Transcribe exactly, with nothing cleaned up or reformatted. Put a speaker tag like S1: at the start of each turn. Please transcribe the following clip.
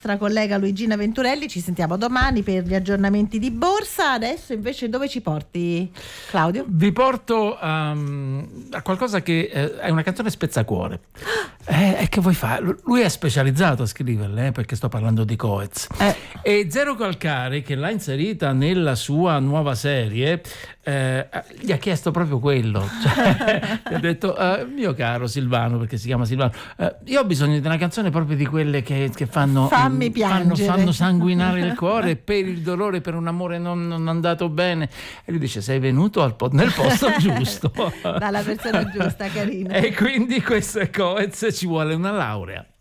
S1: nostra collega Luigina Venturelli. Ci sentiamo domani per gli aggiornamenti di borsa. Adesso invece dove ci porti, Claudio?
S2: Vi porto um, a qualcosa che eh, è una canzone spezzacuore. Eh, e che vuoi fare? Lui è specializzato a scriverle, eh, perché sto parlando di Coez.
S1: Eh.
S2: E Zero Calcare, che l'ha inserita nella sua nuova serie, eh, gli ha chiesto proprio quello. Cioè, gli ha detto, eh, mio caro Silvano, perché si chiama Silvano, eh, io ho bisogno di una canzone proprio di quelle che, che fanno,
S1: Fammi
S2: fanno,
S1: piangere.
S2: fanno sanguinare il cuore per il dolore, per un amore non, non andato bene. E lui dice, sei venuto al po- nel posto giusto.
S1: Dalla persona giusta, carino.
S2: E quindi questo è Coez, ci vuole una laurea.